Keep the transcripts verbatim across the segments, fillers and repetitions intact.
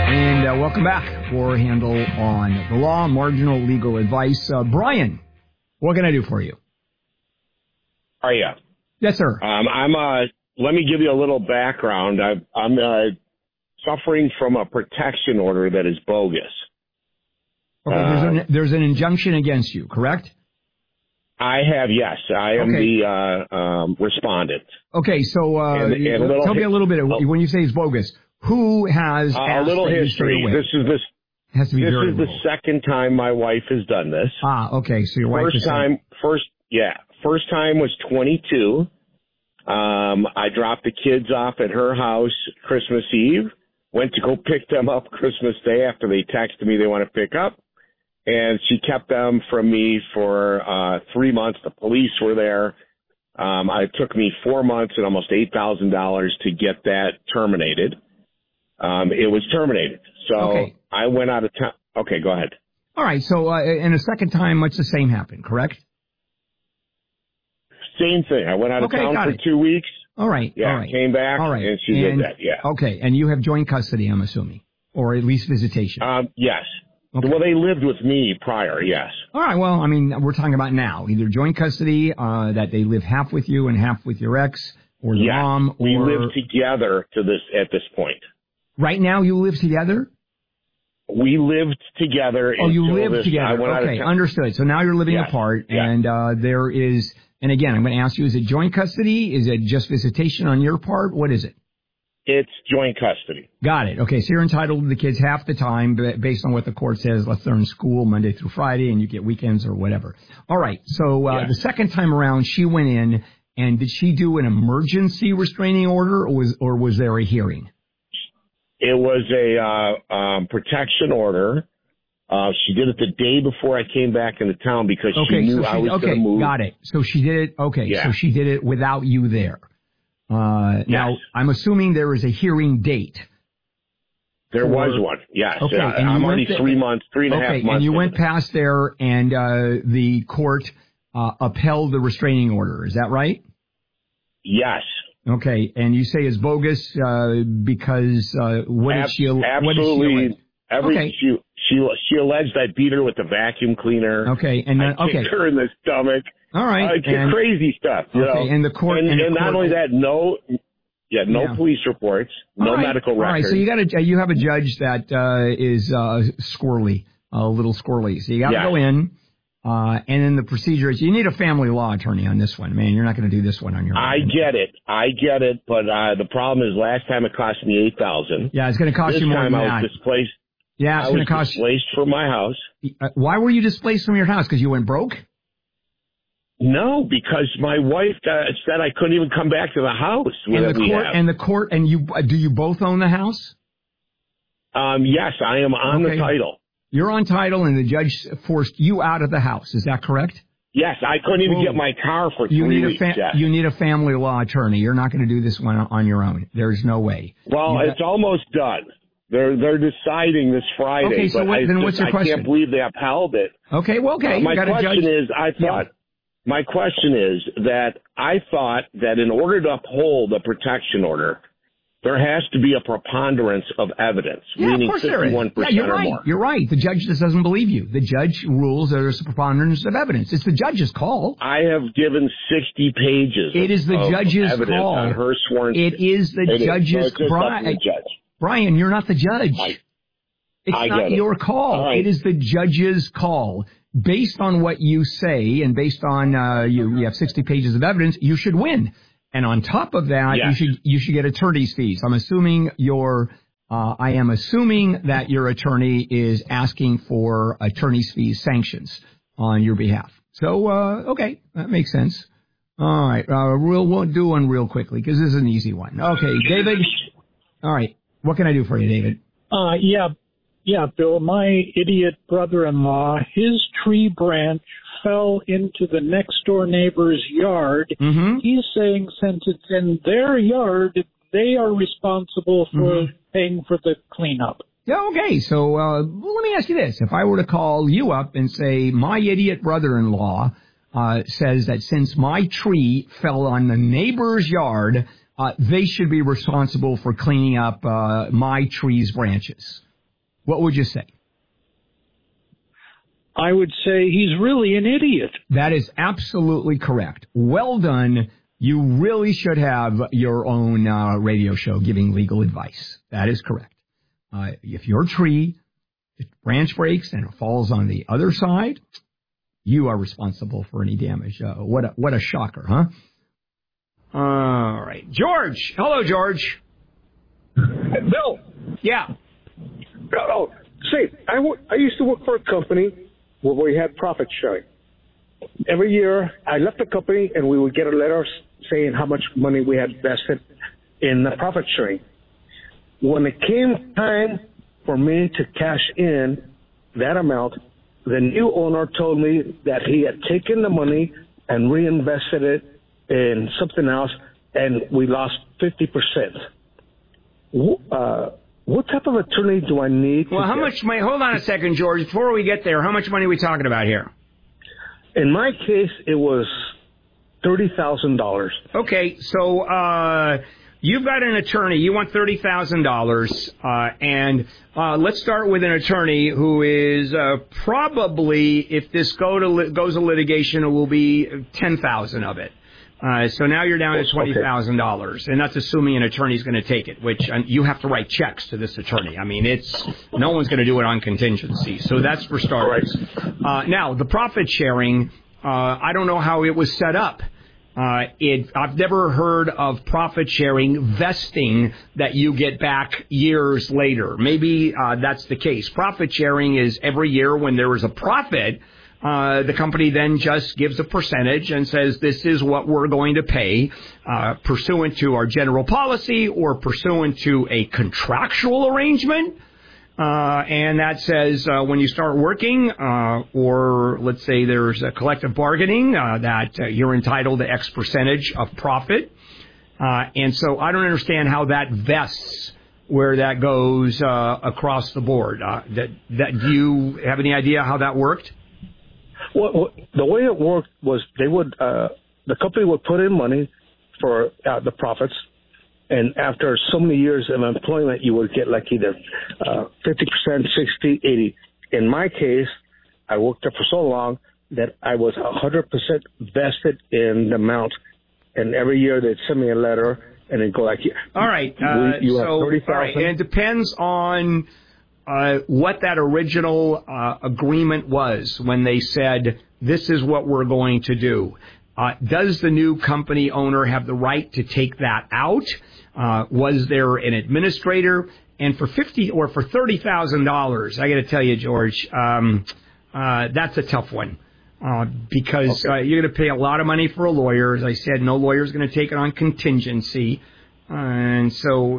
And uh, welcome back for Handel on the Law, Marginal Legal Advice. Uh, Brian, what can I do for you? How are you? Yes, sir. Um, I'm. Uh, let me give you a little background. I, I'm uh, suffering from a protection order that is bogus. Okay, uh, there's, an, there's an injunction against you, correct? I have, yes. I am okay. the uh, um, respondent. Okay, so uh, and, and tell me a little bit. Of, oh, when you say it's bogus, who has uh, asked a little that history? You stay away? This is this. Has to be this very is the rural. second time my wife has done this. Ah, okay. So your wife first is time, saying... first, yeah, first time was twenty-two. Um, I dropped the kids off at her house Christmas Eve. Went to go pick them up Christmas Day after they texted me they want to pick up. And she kept them from me for uh, three months. The police were there. Um, it took me four months and almost eight thousand dollars to get that terminated. Um, it was terminated. So okay. I went out of town. Okay, go ahead. All right. So uh, in a second time, much the same happened, correct? Same thing. I went out okay, of town for it. two weeks. All right. Yeah, all right. came back, all right. and she and, did that, yeah. Okay, and you have joint custody, I'm assuming, or at least visitation. Um, yes. Okay. Well, they lived with me prior, yes. All right, well, I mean, we're talking about now. Either joint custody, uh, that they live half with you and half with your ex, or the yes. mom, or... we live together to this at this point. Right now you live together? We lived together. Oh, you live this, together. Okay, understood. So now you're living yes. apart, yes. and uh, there is... And again, I'm going to ask you, is it joint custody? Is it just visitation on your part? What is it? It's joint custody. Got it. Okay, so you're entitled to the kids half the time based on what the court says. Let's they're in school Monday through Friday, and you get weekends or whatever. All right, so uh, yeah. the second time around, she went in, and did she do an emergency restraining order, or was, or was there a hearing? It was a uh, um, protection order. Uh, she did it the day before I came back into town because okay, she knew so she, I was okay, going to move. Got it. So she did it. Okay, yeah. so she did it without you there. Uh, yes. Now, I'm assuming there is a hearing date. There for, was one, yes. Okay, uh, and I'm you only went three months, three and okay, a half months. And you went it. past there, and uh, the court uh, upheld the restraining order. Is that right? Yes. Okay, and you say it's bogus uh, because uh, what Ab- did she? Absolutely. What did she allege? Every, okay. She she she alleged I beat her with the vacuum cleaner. Okay, and then, I kicked okay. her in the stomach. All right, uh, and, crazy stuff. You okay, know? and the court, and, and, and the not court, only that, no, yeah, no yeah. police reports, no all right, medical all records. All right, so you got a you have a judge that uh, is uh, squirrely, a little squirrely. So you got to yes. go in, uh, and then the procedure is you need a family law attorney on this one, man. You're not going to do this one on your own. I get it, I get it, but uh, the problem is last time it cost me eight thousand. Yeah, it's going to cost this you more than than that. that. I was displaced. Yeah, it's I going was to cost displaced from my house. Uh, why were you displaced from your house? Because you went broke? No, because my wife uh, said I couldn't even come back to the house. And the we court, have. and the court, and you, uh, do you both own the house? Um, yes, I am on okay. the title. You're on title, and the judge forced you out of the house. Is that correct? Yes, I couldn't even Whoa. get my car for you three need weeks. A fa- yes. You need a family law attorney. You're not going to do this one on your own. There's no way. Well, you it's got- almost done. They're they're deciding this Friday. Okay, so but what, I then just, what's your I question? can't believe they upheld it. Okay, well, okay. Uh, my you question judge- is, I thought, yeah. my question is that I thought that in order to uphold a protection order, there has to be a preponderance of evidence, yeah, meaning of course there is. fifty-one percent yeah, you're or right. more. You're right. The judge just doesn't believe you. The judge rules there's a preponderance of evidence. It's the judge's call. I have given sixty pages. It is the of judge's evidence call. on her sworn. It is the it judge's. Is. No, Brian, the judge. Brian, you're not the judge. I, it's I not your it. call. Right. It is the judge's call. Based on what you say and based on uh, you, you have sixty pages of evidence, you should win. And on top of that, yes. you should you should get attorney's fees. I'm assuming your uh, I am assuming that your attorney is asking for attorney's fees sanctions on your behalf. So uh, okay, that makes sense. All right, uh, we'll we'll do one real quickly because this is an easy one. Okay, David. All right, what can I do for you, David? Uh, yeah, yeah, Bill. My idiot brother-in-law, his tree branch fell into the next door neighbor's yard. Mm-hmm. He's saying since it's in their yard, they are responsible for mm-hmm. paying for the cleanup. Yeah, okay. So uh, well, let me ask you this. If I were to call you up and say, my idiot brother-in-law uh, says that since my tree fell on the neighbor's yard, uh, they should be responsible for cleaning up uh, my tree's branches. what would you say? I would say he's really an idiot. That is absolutely correct. Well done. You really should have your own uh, radio show giving legal advice. That is correct. Uh, if your tree, the branch breaks and it falls on the other side, you are responsible for any damage. Uh, what a, what a shocker, huh? All right. George. Hello, George. Bill. Yeah. Oh, say, I, w- I used to work for a company where we had profit sharing. Every year, I left the company and we would get a letter saying how much money we had invested in the profit sharing. When it came time for me to cash in that amount, the new owner told me that he had taken the money and reinvested it in something else, and we lost fifty percent. Uh, what type of attorney do I need? Well, how get? much money? Hold on a second, George. Before we get there, how much money are we talking about here? In my case, it was thirty thousand dollars. Okay, so uh, you've got an attorney. You want thirty thousand dollars, uh, and uh, let's start with an attorney who is uh, probably, if this go to li- goes to litigation, it will be ten thousand dollars of it. Uh, so now you're down to twenty thousand dollars, and that's assuming an attorney's going to take it, which uh, you have to write checks to this attorney. I mean, it's no one's going to do it on contingency. So that's for starters. Uh, now, the profit sharing, uh, I don't know how it was set up. Uh, it, I've never heard of profit sharing vesting that you get back years later. Maybe uh, that's the case. Profit sharing is every year when there is a profit, Uh, the company then just gives a percentage and says this is what we're going to pay uh, pursuant to our general policy or pursuant to a contractual arrangement. Uh, and that says uh, when you start working uh, or let's say there's a collective bargaining uh, that uh, you're entitled to X percentage of profit. Uh, and so I don't understand how that vests where that goes uh, across the board. Uh, that, that, do you have any idea how that worked? Well, the way it worked was they would, uh, the company would put in money for uh, the profits, and after so many years of employment, you would get like either uh, fifty percent, sixty, eighty. In my case, I worked there for so long that I was one hundred percent vested in the amount, and every year they'd send me a letter, and it'd go like, all right, uh, you have so, thirty thousand. All right, and it depends on Uh, what that original uh, agreement was when they said, this is what we're going to do. Uh, does the new company owner have the right to take that out? Uh, was there an administrator? And for fifty or for thirty thousand dollars, I got to tell you, George, um, uh, that's a tough one. Uh, because okay. uh, you're going to pay a lot of money for a lawyer. As I said, no lawyer is going to take it on contingency. Uh, and so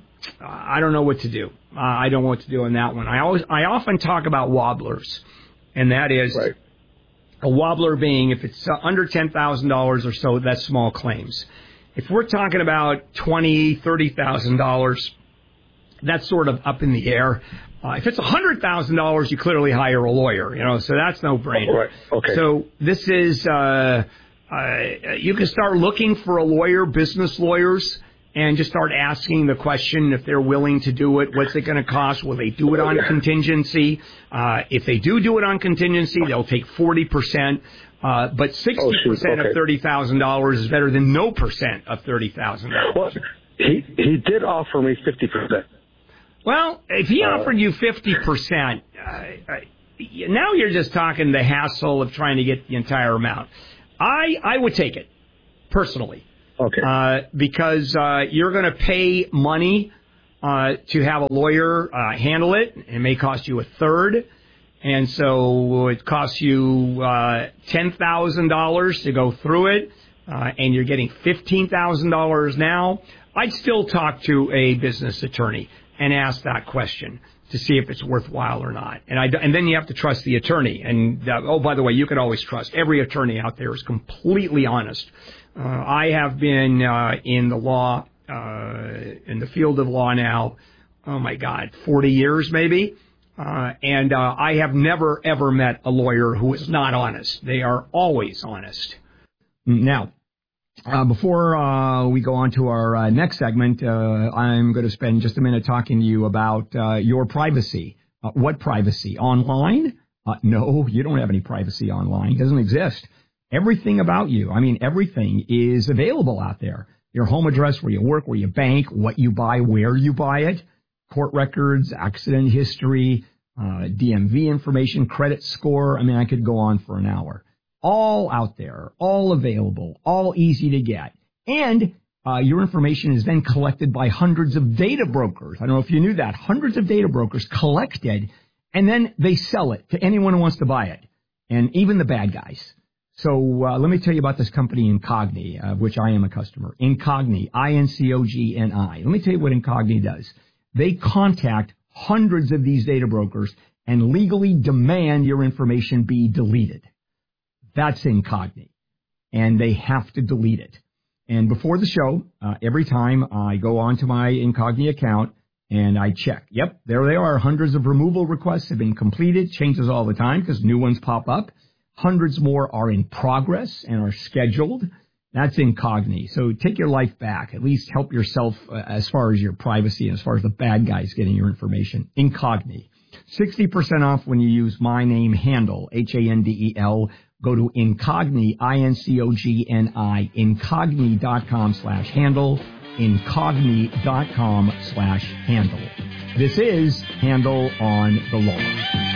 uh, I don't know what to do. Uh, I don't know what to do on that one. I always, I often talk about wobblers, and that is right. a wobbler being if it's uh, under ten thousand dollars or so, that's small claims. If we're talking about twenty thousand dollars, thirty thousand dollars, that's sort of up in the air. Uh, if it's one hundred thousand dollars, you clearly hire a lawyer, you know, so that's no brainer. Oh, right. Okay. So this is, uh, uh, you can start looking for a lawyer, business lawyers, and just start asking the question if they're willing to do it. What's it going to cost? Will they do it on contingency? Uh, if they do do it on contingency, they'll take forty percent. Uh, but sixty percent oh, okay. of thirty thousand dollars is better than no percent of thirty thousand dollars. Well, he, he did offer me fifty percent. Well, if he uh, offered you fifty percent, uh, now you're just talking the hassle of trying to get the entire amount. I, I would take it, personally. Okay. Uh, because uh, you're going to pay money uh, to have a lawyer uh, handle it. It may cost you a third. And so it costs you uh, ten thousand dollars to go through it, uh, and you're getting fifteen thousand dollars now. I'd still talk to a business attorney and ask that question to see if it's worthwhile or not. And, I, and then you have to trust the attorney. And, uh, oh, by the way, you can always trust. Every attorney out there is completely honest. Uh, I have been uh, in the law, uh, in the field of law now, oh, my God, forty years maybe. Uh, and uh, I have never, ever met a lawyer who is not honest. They are always honest. Now, uh, before uh, we go on to our uh, next segment, uh, I'm going to spend just a minute talking to you about uh, your privacy Uh, what privacy? Online? Uh, no, you don't have any privacy online. It doesn't exist. Everything about you, I mean, everything is available out there. Your home address, where you work, where you bank, what you buy, where you buy it, court records, accident history, uh, D M V information, credit score. I mean, I could go on for an hour. All out there, all available, all easy to get. And uh, your information is then collected by hundreds of data brokers. I don't know if you knew that. Hundreds of data brokers collected, and then they sell it to anyone who wants to buy it, and even the bad guys. So uh, let me tell you about this company, Incogni, of uh, which I am a customer. Incogni, I N C O G N I. Let me tell you what Incogni does. They contact hundreds of these data brokers and legally demand your information be deleted. That's Incogni, and they have to delete it. And before the show, uh, every time I go onto my Incogni account and I check, yep, there they are. Hundreds of removal requests have been completed. Changes all the time because new ones pop up. Hundreds more are in progress and are scheduled. That's Incogni. So take your life back. At least help yourself uh, as far as your privacy and as far as the bad guys getting your information. Incogni. sixty percent off when you use my name, Handel, H A N D E L. Go to Incogni, I N C O G N I, Incogni.com slash Handel, Incogni.com slash Handel. This is Handel on the Law.